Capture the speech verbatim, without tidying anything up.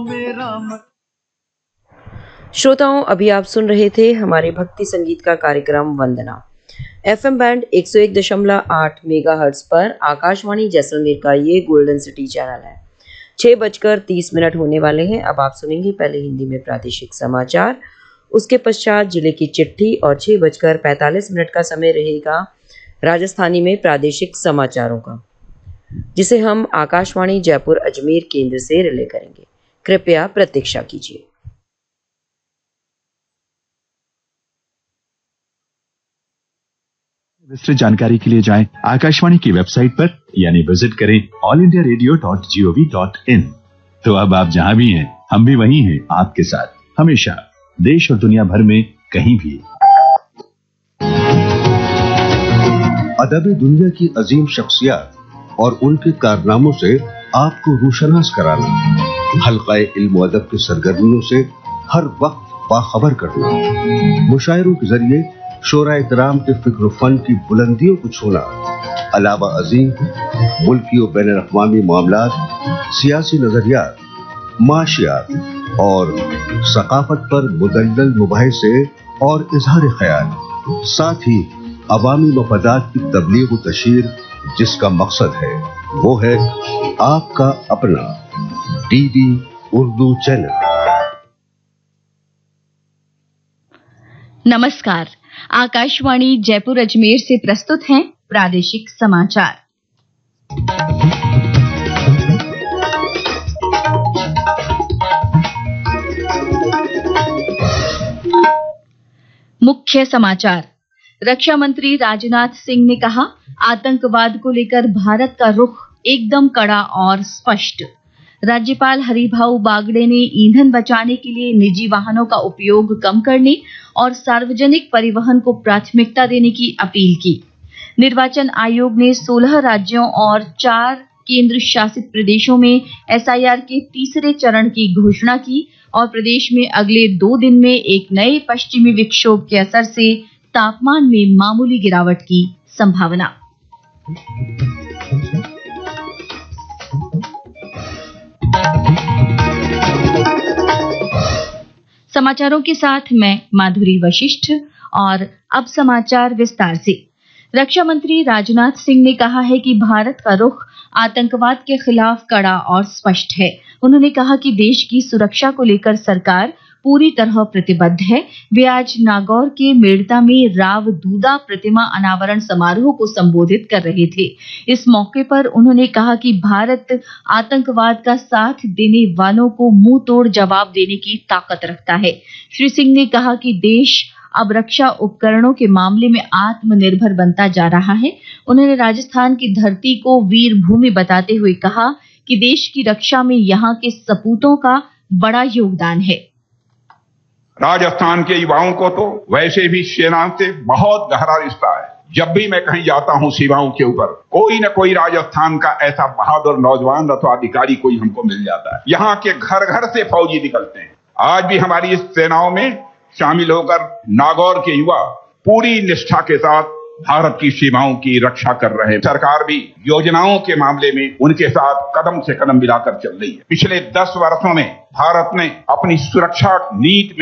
मेरा मन। श्रोताओं, अभी आप सुन रहे थे हमारे भक्ति संगीत का कार्यक्रम वंदना। एफएम बैंड एक सौ एक दशमलव आठ मेगाहर्ट्ज पर आकाशवाणी जैसलमेर का ये गोल्डन सिटी चैनल है। छह बजकर तीस मिनट होने वाले हैं। अब आप सुनेंगे पहले हिंदी में प्रादेशिक समाचार, उसके पश्चात जिले की चिट्ठी और छह बजकर पैंतालीस मिनट का समय रहेगा राजस्थानी में प्रादेशिक समाचारों का, जिसे हम आकाशवाणी जयपुर अजमेर केंद्र से रिले करेंगे। कृपया प्रतीक्षा कीजिए। विस्तृत जानकारी के लिए जाएं आकाशवाणी की वेबसाइट पर यानी विजिट करें all India radio dot G O V dot in. तो अब आप जहां भी हैं, हम भी वहीं हैं आपके साथ, हमेशा, देश और दुनिया भर में कहीं भी। अदब दुनिया की अजीम शख्सियत और उनके कारनामों से आपको रूशनास कराना, हल्का इल्म अदब की सरगर्मियों से हर वक्त बाखबर करना, मुशायरों के जरिए शोरा-ए-किराम के फिक्र फन की बुलंदियों को छूना, अलावा अजीम मुल्की और बैन अक़वामी मामलात, सियासी नजरियात, माशियात और सकाफत पर मुदल्लल मुबाहिसे और इजहार ख्याल, साथ ही अवामी मफादात की तबलीग व तशहीर, जिसका मकसद है वो है आपका अपना डीडी उर्दू चैनल। नमस्कार, आकाशवाणी जयपुर अजमेर से प्रस्तुत हैं प्रादेशिक समाचार। मुख्य समाचार। रक्षा मंत्री राजनाथ सिंह ने कहा, आतंकवाद को लेकर भारत का रुख एकदम कड़ा और स्पष्ट। राज्यपाल हरिभाऊ बागड़े ने ईंधन बचाने के लिए निजी वाहनों का उपयोग कम करने और सार्वजनिक परिवहन को प्राथमिकता देने की अपील की। निर्वाचन आयोग ने सोलह राज्यों और चार केंद्र शासित प्रदेशों में एस आई आर के तीसरे चरण की घोषणा की और प्रदेश में अगले दो दिन में एक नए पश्चिमी विक्षोभ के असर से तापमान में मामूली गिरावट की संभावना। समाचारों के साथ मैं माधुरी वशिष्ठ और अब समाचार विस्तार से। रक्षा मंत्री राजनाथ सिंह ने कहा है कि भारत का रुख आतंकवाद के खिलाफ कड़ा और स्पष्ट है। उन्होंने कहा कि देश की सुरक्षा को लेकर सरकार पूरी तरह प्रतिबद्ध है। वे आज नागौर के मेड़ता में राव दूदा प्रतिमा अनावरण समारोह को संबोधित कर रहे थे। इस मौके पर उन्होंने कहा कि भारत आतंकवाद का साथ देने वालों को मुंह तोड़ जवाब देने की ताकत रखता है। श्री सिंह ने कहा कि देश अब रक्षा उपकरणों के मामले में आत्मनिर्भर बनता जा रहा है। उन्होंने राजस्थान की धरती को वीर भूमि बताते हुए कहा कि देश की रक्षा में यहाँ के सपूतों का बड़ा योगदान है। राजस्थान के युवाओं को तो वैसे भी सेना से बहुत गहरा रिश्ता है। जब भी मैं कहीं जाता हूं सीमाओं के ऊपर, कोई न कोई राजस्थान का ऐसा बहादुर नौजवान अथवा अधिकारी कोई हमको मिल जाता है। यहाँ के घर घर से फौजी निकलते हैं। आज भी हमारी इस सेनाओं में शामिल होकर नागौर के युवा पूरी निष्ठा के साथ भारत की सीमाओं की रक्षा कर रहे हैं। सरकार भी योजनाओं के मामले में उनके साथ कदम से कदम मिलाकर चल रही है। पिछले दस वर्षों में भारत ने अपनी सुरक्षा नीति